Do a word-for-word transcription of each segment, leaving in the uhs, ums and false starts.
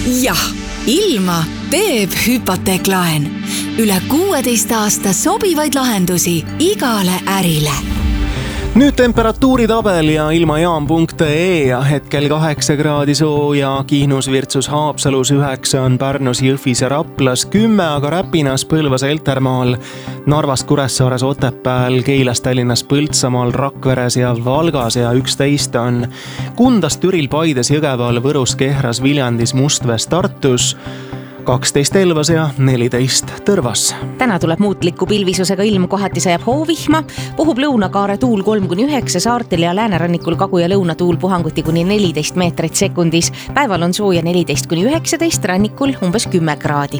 Jah, ilma teeb hüpoteeklaen. Üle kuueteist aasta sobivaid lahendusi igale ärile. Nüüd temperatuuritabel ja ilmajaam punkt ee ja hetkel kaheksa kraadi sooja, Kihnus, Virtsus, Haapsalus üheksa on Pärnus, Jõhvis ja Raplas kümme, aga Räpinas, Põlvas, Eltermaal, Narvas, Kuressaares, Otepääl, Keilas, Tallinnas, Põltsamaal, Rakveres ja Valgas ja üksteist on Kundas, Türil, Paides, Jõgeval, Võrus, Kehras, Viljandis, Mustvees, Tartus, kaksteist Elvas ja neliteist Tõrvas. Täna tuleb muutliku pilvisusega ilm, kohati sajab hoovihma, puhub lõunakaare tuul kolm kuni üheksa, saartel ja läänerannikul kagu- ja lõunatuul puhanguti kuni neliteist meetrit sekundis. Päeval on sooja neliteist kuni üheksateist, rannikul umbes kümme kraadi.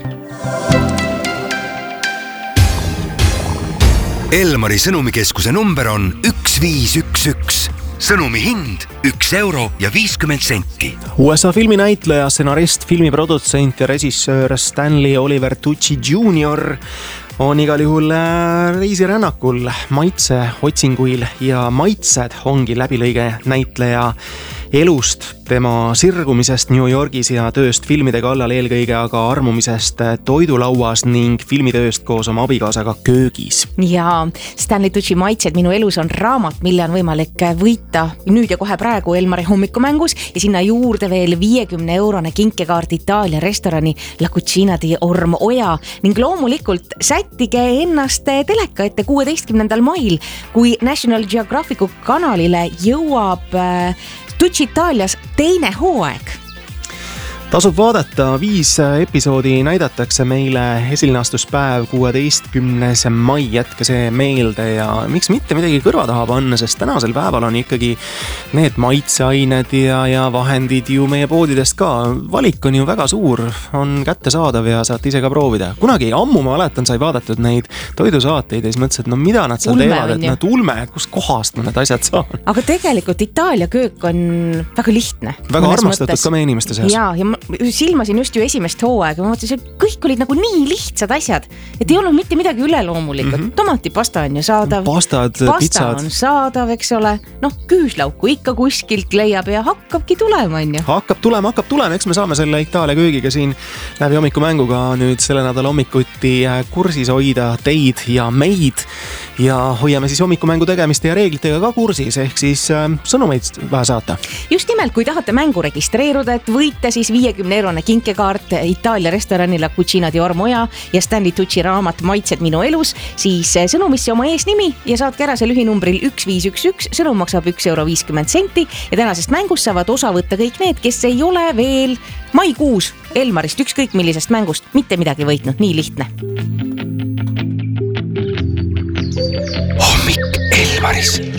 Elmari sõnumikeskuse number on üks viis üks üks. Sõnumi hind üks euro ja viiskümmend senti. U S A filminäitleja, stsenarist, filmiprodutsent ja režissöör Stanley Oliver Tucci junior on igal juhul reisirännakul, maitse otsinguil ja maitsed ongi läbilõige näitleja elust, tema sirgumisest New Yorgis ja tööst filmide kallal eelkõige, aga armumisest toidulauas ning filmitööst koos oma abikaasaga köögis. Ja Stanley Tucci maitsed minu elus on raamat, mille on võimalik võita nüüd ja kohe praegu Elmari hommikumängus ja sinna juurde veel viiekümne eurone kinkekaart Itaalia restorani La Cucina di Orm Oja ning loomulikult sättige ennast teleka ette kuueteistkümnendal mail, kui National Geographicu kanalile jõuab Tucci Itaalias teine hooaeg. Tasub vaadata, viis episoodi näidatakse meile, esilinastuspäev kuueteistkümnes mai, jätke see meelde ja miks mitte midagi kõrva taha panna, sest tänasel päeval on ikkagi need maitseained ja, ja vahendid ju meie poodidest ka. Valik on ju väga suur, on kättesaadav ja saate ise ka proovida. Kunagi ammu ma mäletan, sai vaadatud neid toidusaateid ja siis mõtlesin, et no mida nad seal ulme teevad, et nad ulme, kus kohast ma need asjad saan. Aga tegelikult Itaalia köök on väga lihtne. Väga armastatud mõttes. Ka meie inimeste seas. Ja, ja silmasin just ju esimest hooaega, ma mõtlesin, et kõik olid nagu nii lihtsad asjad, et ei olnud mitte midagi üleloomulikult. Mm-hmm. Tomatipasta on ju saadav, Pastad, pasta pitsad. on saadav, eks ole, noh, küüslauku ikka kuskilt leiab ja hakkabki tulema, on ju. Hakkab tulema, hakkab tulema, eks me saame selle Itaalia köögiga siin läbi hommikumänguga nüüd selle nädala hommikuti kursis hoida teid ja meid ja hoiame siis hommikumängu tegemiste ja reeglitega ka kursis, ehk siis äh, sõnumeid vähe saata. Just nimelt, kui tahate mängu registreeruda, et võite siis viiekümne eurone kinkekaart Itaalia restorani La Cucina di Orm Oja ja Stanley Tucci raamat Maitsed minu elus, siis sõnumisse oma eesnimi ja saatke ära see lühinumbril üks viis üks üks, sõnum maksab üks euro viiskümmend senti ja tänasest mängust saavad osa võtta kõik need, kes ei ole veel maikuus Elmarist ükskõik millisest mängust mitte midagi võitnud, nii lihtne. Hommik Elmaris.